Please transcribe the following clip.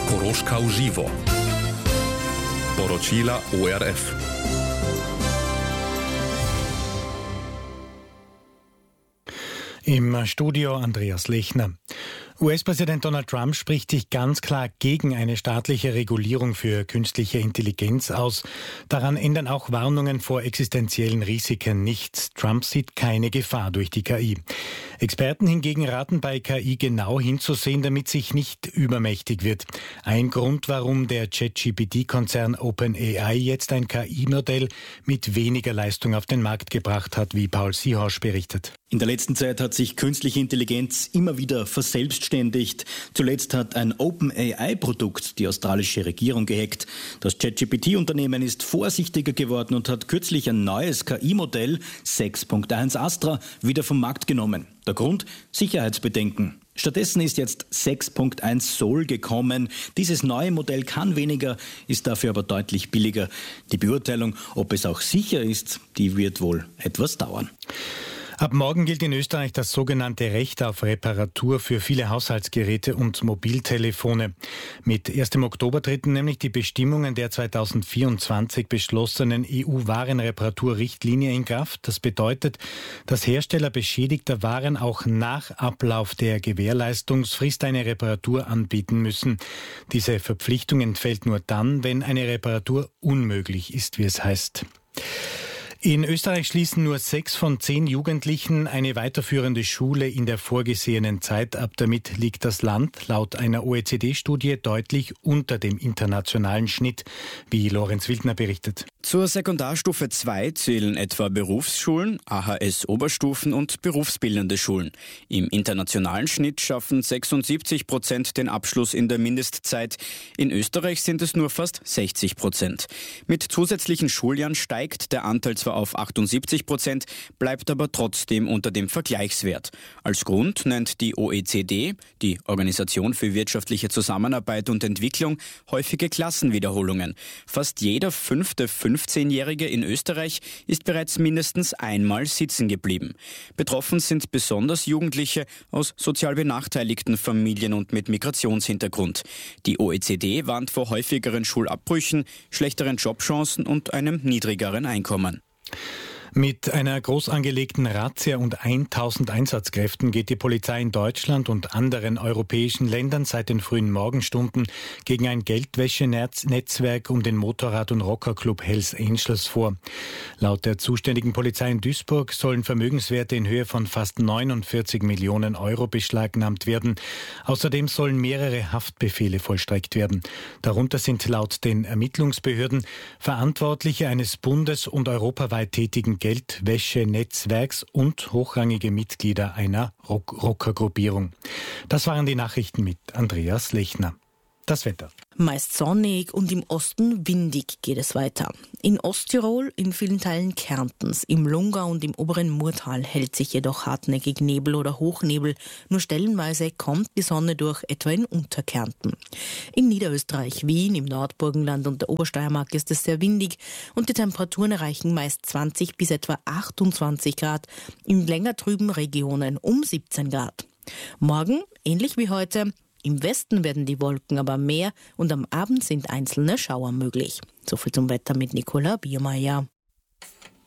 Koroška uživo. Poročila ORF. Im Studio Andreas Lechner. US-Präsident Donald Trump spricht sich ganz klar gegen eine staatliche Regulierung für künstliche Intelligenz aus. Daran ändern auch Warnungen vor existenziellen Risiken nichts. Trump sieht keine Gefahr durch die KI. Experten hingegen raten bei KI genau hinzusehen, damit sich nicht übermächtig wird. Ein Grund, warum der ChatGPT-Konzern OpenAI jetzt ein KI-Modell mit weniger Leistung auf den Markt gebracht hat, wie Paul Siehosch berichtet. In der letzten Zeit hat sich künstliche Intelligenz immer wieder verselbstständigt. Zuletzt hat ein OpenAI-Produkt die australische Regierung gehackt. Das ChatGPT-Unternehmen ist vorsichtiger geworden und hat kürzlich ein neues KI-Modell 6.1 Astra wieder vom Markt genommen. Der Grund? Sicherheitsbedenken. Stattdessen ist jetzt 6.1 Sol gekommen. Dieses neue Modell kann weniger, ist dafür aber deutlich billiger. Die Beurteilung, ob es auch sicher ist, die wird wohl etwas dauern. Ab morgen gilt in Österreich das sogenannte Recht auf Reparatur für viele Haushaltsgeräte und Mobiltelefone. Mit 1. Oktober treten nämlich die Bestimmungen der 2024 beschlossenen EU-Warenreparaturrichtlinie in Kraft. Das bedeutet, dass Hersteller beschädigter Waren auch nach Ablauf der Gewährleistungsfrist eine Reparatur anbieten müssen. Diese Verpflichtung entfällt nur dann, wenn eine Reparatur unmöglich ist, wie es heißt. In Österreich schließen nur 6 von 10 Jugendlichen eine weiterführende Schule in der vorgesehenen Zeit ab. Damit liegt das Land laut einer OECD-Studie deutlich unter dem internationalen Schnitt, wie Lorenz Wildner berichtet. Zur Sekundarstufe 2 zählen etwa Berufsschulen, AHS-Oberstufen und berufsbildende Schulen. Im internationalen Schnitt schaffen 76% den Abschluss in der Mindestzeit. In Österreich sind es nur fast 60%. Mit zusätzlichen Schuljahren steigt der Anteil zwar auf 78%, bleibt aber trotzdem unter dem Vergleichswert. Als Grund nennt die OECD, die Organisation für wirtschaftliche Zusammenarbeit und Entwicklung, häufige Klassenwiederholungen. Fast jeder 15-Jährige in Österreich ist bereits mindestens einmal sitzen geblieben. Betroffen sind besonders Jugendliche aus sozial benachteiligten Familien und mit Migrationshintergrund. Die OECD warnt vor häufigeren Schulabbrüchen, schlechteren Jobchancen und einem niedrigeren Einkommen. Mit einer groß angelegten Razzia und 1000 Einsatzkräften geht die Polizei in Deutschland und anderen europäischen Ländern seit den frühen Morgenstunden gegen ein Geldwäschenetzwerk um den Motorrad- und Rockerclub Hells Angels vor. Laut der zuständigen Polizei in Duisburg sollen Vermögenswerte in Höhe von fast 49 Millionen Euro beschlagnahmt werden. Außerdem sollen mehrere Haftbefehle vollstreckt werden. Darunter sind laut den Ermittlungsbehörden Verantwortliche eines bundes- und europaweit tätigen Geldwäschenetzwerks und hochrangige Mitglieder einer Rockergruppierung. Das waren die Nachrichten mit Andreas Lechner. Das Wetter. Meist sonnig und im Osten windig geht es weiter. In Osttirol, in vielen Teilen Kärntens, im Lungau und im oberen Murtal hält sich jedoch hartnäckig Nebel oder Hochnebel. Nur stellenweise kommt die Sonne durch, etwa in Unterkärnten. In Niederösterreich, Wien, im Nordburgenland und der Obersteiermark ist es sehr windig und die Temperaturen erreichen meist 20 bis etwa 28 Grad, in länger trüben Regionen um 17 Grad. Morgen, ähnlich wie heute, im Westen werden die Wolken aber mehr und am Abend sind einzelne Schauer möglich. So viel zum Wetter mit Nicola Biermeier.